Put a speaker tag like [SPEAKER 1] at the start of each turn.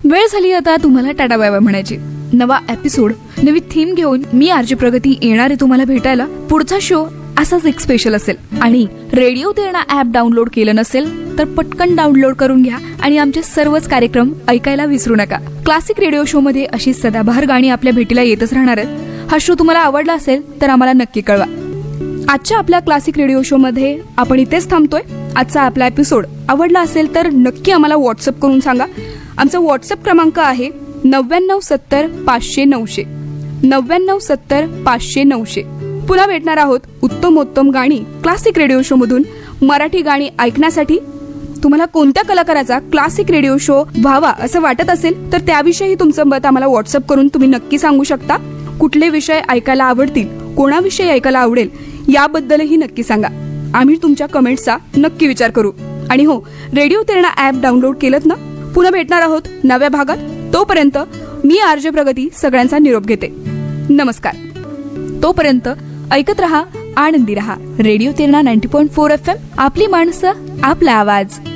[SPEAKER 1] वेळ झाली आता तुम्हाला टाटा बाय बाय म्हणायची. नवा एपिसोड, नवी थीम घेऊन मी आरजे प्रगती येणार आहे तुम्हाला भेटायला. पुढचा शो असाच एक स्पेशल असेल. आणि रेडिओ तेरणा ऍप डाउनलोड केलं नसेल तर पटकन डाउनलोड करून घ्या आणि आमचे सर्वच कार्यक्रम ऐकायला विसरू नका. क्लासिक रेडिओ शो मध्ये अशी सदाबहार गाणी आपल्या भेटीला येतच राहणार आहेत. हा शो तुम्हाला आवडला असेल तर आम्हाला नक्की कळवा. आजच्या आपल्या क्लासिक रेडिओ शो मध्ये आपण इथेच थांबतोय. आजचा आपला एपिसोड आवडला असेल तर नक्की आम्हाला व्हॉट्सअप करून सांगा. आमचा व्हॉट्सअप क्रमांक आहे 9970 500 900 9970 500 900. पुन्हा भेटणार आहोत उत्तमोत्तम गाणी क्लासिक रेडिओ शो मधून. मराठी गाणी ऐकण्यासाठी तुम्हाला कोणत्या कलाकाराचा क्लासिक रेडिओ शो व्हावा असं वाटत असेल तर त्याविषयी तुमचं मत आम्हाला व्हॉट्सअप करून तुम्ही नक्की सांगू शकता. कुठले विषय ऐकायला आवडतील, कोणाविषयी ऐकायला आवडेल याबद्दलही नक्की सांगा. आम्ही तुमच्या कमेंट्सचा नक्की विचार करू. आणि हो, रेडिओ तेरणा ऍप डाउनलोड केलंत ना. पुन्हा भेटणार आहोत नव्या भागात. तोपर्यंत मी आरजे प्रगती सगळ्यांचा निरोप घेते. नमस्कार. तोपर्यंत ऐकत रहा, आनंदी रहा. रेडिओ तेरणा 90.4 FM, आपली माणसं, आपला आवाज.